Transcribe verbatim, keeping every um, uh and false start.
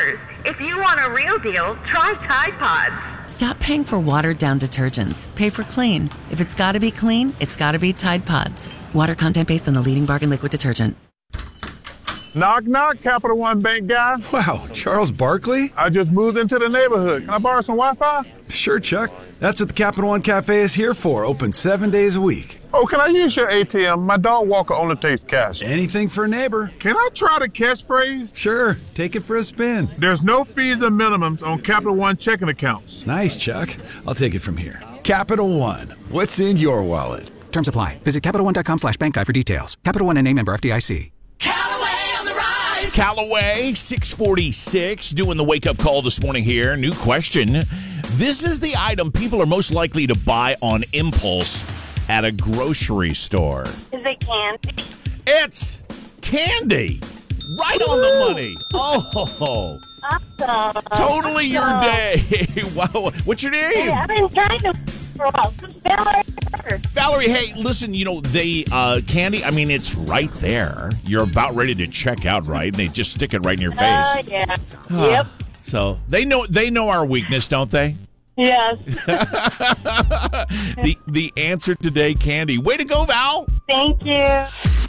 dollars. If you want a real deal, try Tide Pods. Stop paying for watered-down detergents. Pay for clean. If it's got to be clean, it's got to be Tide Pods. Water content based on the leading bargain liquid detergent. Knock, knock, Capital One Bank guy. Wow, Charles Barkley? I just moved into the neighborhood. Can I borrow some Wi-Fi? Sure, Chuck. That's what the Capital One Cafe is here for. Open seven days a week. Oh, can I use your A T M? My dog walker only takes cash. Anything for a neighbor. Can I try the catchphrase? Sure, take it for a spin. There's no fees or minimums on Capital One checking accounts. Nice, Chuck. I'll take it from here. Capital One. What's in your wallet? Terms apply. Visit CapitalOne.com slash bank guide for details. Capital One N A member F D I C. Callaway, six forty-six, doing the wake-up call this morning here. New question. This is the item people are most likely to buy on impulse at a grocery store. Is it candy? It's candy. Right on the money. Oh, Awesome. totally your Awesome. day. Wow. What's your name? Hey, I've been trying to for a while. This is Valerie. Valerie, hey, listen, you know, they, uh, candy, I mean, it's right there. You're about ready to check out, right? And they just stick it right in your face. Oh, yeah. Yep. So they know they know our weakness, don't they? Yes. the the answer today, candy. Way to go, Val. Thank you.